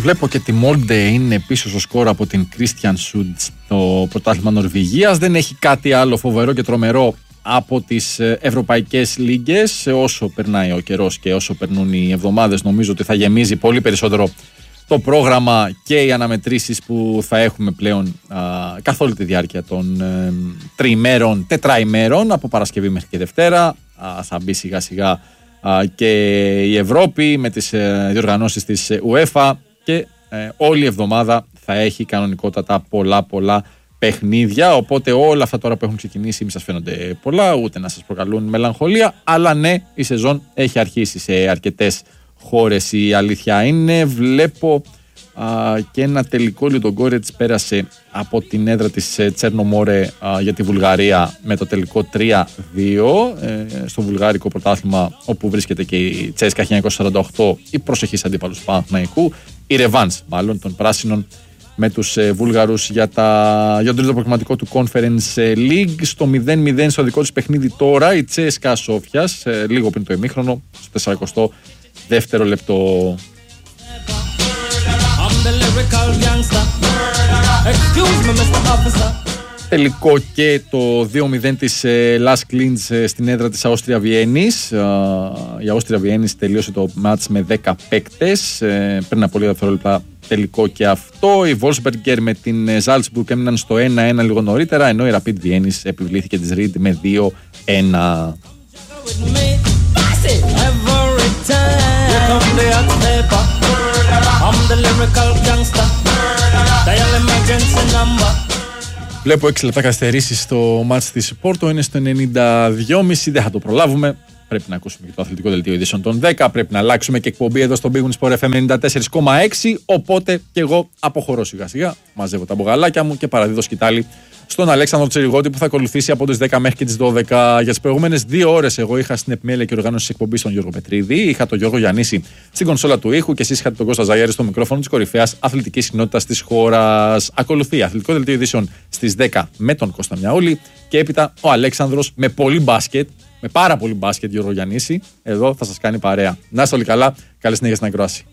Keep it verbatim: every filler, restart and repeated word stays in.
Βλέπω και τη Molde είναι πίσω στο σκορ από την Christian Sud στο πρωτάθλημα Νορβηγίας. Δεν έχει κάτι άλλο φοβερό και τρομερό από τις ευρωπαϊκές λίγκες. Όσο περνάει ο καιρός και όσο περνούν οι εβδομάδες, νομίζω ότι θα γεμίζει πολύ περισσότερο το πρόγραμμα και οι αναμετρήσεις που θα έχουμε πλέον α, καθ' όλη τη διάρκεια των ε, τριημέρων, τετραημέρων, από Παρασκευή μέχρι και Δευτέρα. Α, θα μπει σιγά σιγά α, και η Ευρώπη με τις ε, διοργανώσεις της UEFA και ε, όλη η εβδομάδα θα έχει κανονικότατα πολλά πολλά παιχνίδια. Οπότε όλα αυτά τώρα που έχουν ξεκινήσει μην σας φαίνονται πολλά, ούτε να σας προκαλούν μελαγχολία, αλλά ναι, η σεζόν έχει αρχίσει σε αρκετές χώρες, η αλήθεια είναι. Βλέπω α, και ένα τελικό Λιουντογκόρετς πέρασε από την έδρα της Τσέρνομόρε για τη Βουλγαρία με το τελικό τρία δύο ε, στο βουλγάρικο πρωτάθλημα, όπου βρίσκεται και η Τσέσκα χίλια εννιακόσια σαράντα οκτώ, η προσεχής αντίπαλος του Παναθηναϊκού, η ρεβάνς μάλλον των πράσινων με τους ε, Βούλγαρους για, τα, για το τρίτο προκριματικό του Conference League. Στο μηδέν μηδέν στο δικό της παιχνίδι τώρα η Τσέσκα Σόφιας, ε, λίγο πριν το ημίχρονο, στο τεσσαρακοστό δεύτερο λεπτό. Τελικό και το δύο μηδέν της Lask Linz στην έδρα της Αούστρια Βιέννης. Η Αούστρια Βιέννης τελείωσε το μάτς με δέκα παίκτες. Πριν από λίγα δευτερόλεπτα τελικό και αυτό. Η Wolfsberger με την Salzburg έμειναν στο ένα ένα λίγο νωρίτερα, ενώ η Rapid Βιέννης επιβλήθηκε της Ried με δύο ένα. Βλέπω έξι λεπτά καθυστερήσεις στο μάτς της Πόρτο, είναι στο ενενήντα δύο κόμμα πέντε, δεν θα το προλάβουμε. Πρέπει να ακούσουμε και το αθλητικό δελτίο ειδήσεων των δέκα. Πρέπει να αλλάξουμε και εκπομπή εδώ στο Big Win Sport εφ εμ ενενήντα τέσσερα κόμμα έξι. Οπότε και εγώ αποχωρώ σιγά σιγά. Μαζεύω τα μπογαλάκια μου και παραδίδω σκητάλη στον Αλέξανδρο Τσιριγότη, που θα ακολουθήσει από τις δέκα μέχρι και τις δώδεκα. Για τις προηγούμενες δύο ώρες, εγώ είχα στην επιμέλεια και οργάνωση της εκπομπής τον Γιώργο Πετρίδη. Είχα τον Γιώργο Γιαννίση στην κονσόλα του ήχου και εσείς είχατε τον Κώστα Ζαγιάρη στο μικρόφωνο της κορυφαίας αθλητικής κοινότητας της χώρας. Ακολουθεί αθλητικό δελτίο ειδήσεων στις δέκα με τον Κώστα Μιαούλη και έπειτα ο Αλέξανδρος με πολύ μπάσκετ. Με πάρα πολύ μπάσκετ, Γιώργο Γιαννίση, εδώ θα σας κάνει παρέα. Να είστε όλοι καλά, καλή συνέχεια στην ακρόαση.